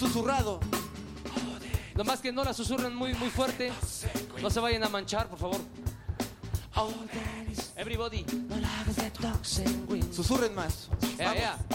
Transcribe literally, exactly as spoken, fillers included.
susurrado. Nomás que no la susurren muy, muy fuerte. No se vayan a manchar, por favor. Everybody. Susurren más. Yeah, yeah.